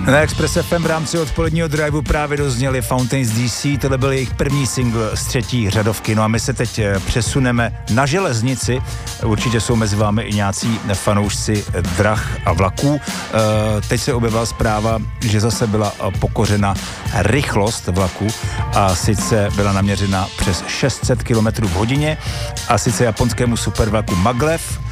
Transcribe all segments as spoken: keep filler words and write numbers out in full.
Na Express F M v rámci odpoledního driveu právě dozněli Fountains D C, tohle byl jejich první single z třetí řadovky. No a my se teď přesuneme na železnici. Určitě jsou mezi vámi i nějací fanoušci drah a vlaků. Teď se objevila zpráva, že zase byla pokořena rychlost vlaku a sice byla naměřena přes šest set kilometrů v hodině a sice japonskému supervlaku Maglev.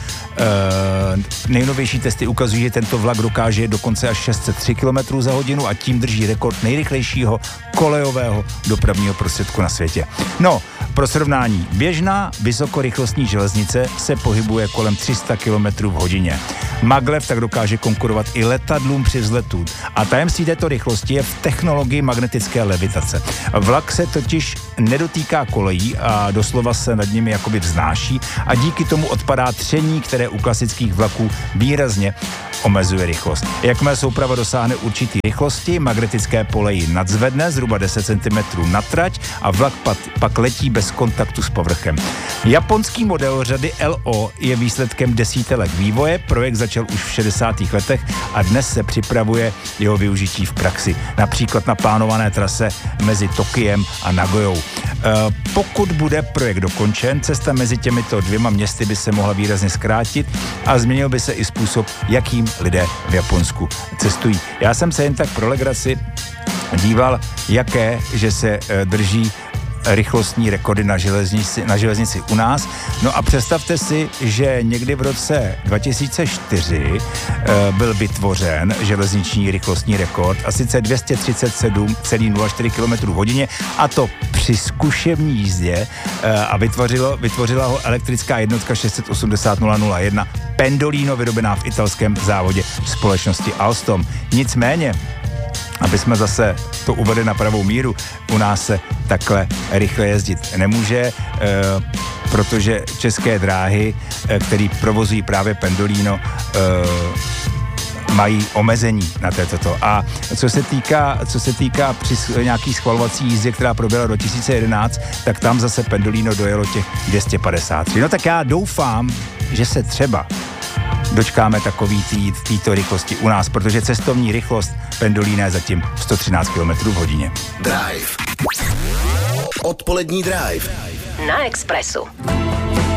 Uh, nejnovější testy ukazují, že tento vlak dokáže dokonce až šest set tři kilometrů za hodinu a tím drží rekord nejrychlejšího kolejového dopravního prostředku na světě. No, pro srovnání, běžná vysokorychlostní železnice se pohybuje kolem tři sta kilometrů v hodině. Maglev tak dokáže konkurovat i letadlům při vzletu. A tajemství této rychlosti je v technologii magnetické levitace. Vlak se totiž nedotýká kolejí a doslova se nad nimi jakoby vznáší a díky tomu odpadá tření, které u klasických vlaků výrazně omezuje rychlost. Jakmile souprava dosáhne určitý rychlosti, magnetické pole ji nadzvedne zhruba deset centimetrů na trať a vlak pak, pak letí bez kontaktu s povrchem. Japonský model řady L O je výsledkem desítek vývoje, projekt začal už v šedesátých letech a dnes se připravuje jeho využití v praxi, například na plánované trase mezi Tokiem a Nagojou. E, pokud bude projekt dokončen, cesta mezi těmito dvěma městy by se mohla výrazně zkrátit a změnil by se i způsob, jakým lidé v Japonsku cestují. Já jsem se jen tak pro legraci díval, jaké, že se e, drží rychlostní rekordy na železnici, na železnici u nás. No a představte si, že někdy v roce dva tisíce čtyři e, byl vytvořen železniční rychlostní rekord a sice dvě stě třicet sedm celá nula čtyři kilometrů v hodině a to při zkušební jízdě e, a vytvořilo, vytvořila ho elektrická jednotka šest set osmdesát nula nula jedna Pendolino vyrobená v italském závodě společnosti Alstom. Nicméně, aby jsme zase to uvedli na pravou míru, u nás se takhle rychle jezdit nemůže, e, protože české dráhy, e, které provozují právě Pendolino, e, mají omezení na této. A co se týká, co se týká při nějaký schvalovací jízdě, která proběhla do dva tisíce jedenáct, tak tam zase Pendolino dojelo těch dvě stě padesát tři. No tak já doufám, že se třeba dočkáme takový tý, týto rychlosti u nás, protože cestovní rychlost Pendolina je zatím sto třináct kilometrů v hodině. Drive. Odpolední drive. Na Expressu.